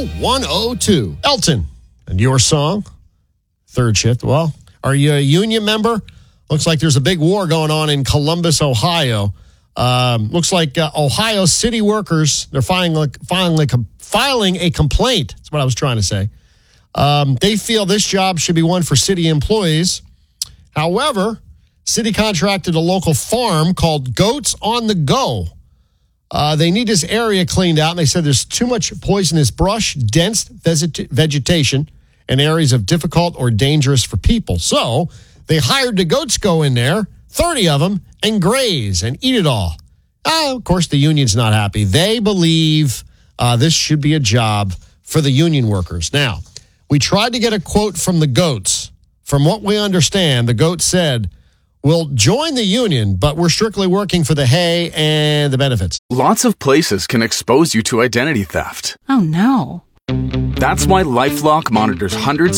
102. Elton, and your song, Third Shift. Well, are you a union member? Looks like there's a big war going on in Columbus, Ohio. Looks like Ohio city workers, they're filing a complaint. That's what I was trying to say. They feel this job should be one for city employees. However, city contracted a local farm called Goats on the Go. They need this area cleaned out, and they said there's too much poisonous brush, dense vegetation, and areas of difficult or dangerous for people. So they hired the goats go in there, 30 of them, and graze and eat it all. Of course, the union's not happy. They believe this should be a job for the union workers. Now, we tried to get a quote from the goats. From what we understand, the goats said, we'll join the union, but we're strictly working for the hay and the benefits. Lots of places can expose you to identity theft. Oh, no. That's why LifeLock monitors hundreds